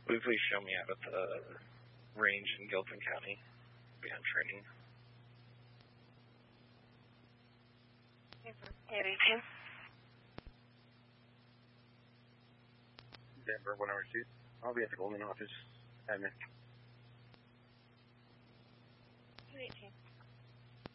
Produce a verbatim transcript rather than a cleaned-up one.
Will you please show me out at the range in Gilpin County? Be on training. eighty-two. Denver, one hour two. I'll be at the Golden office. Admin. two eighteen.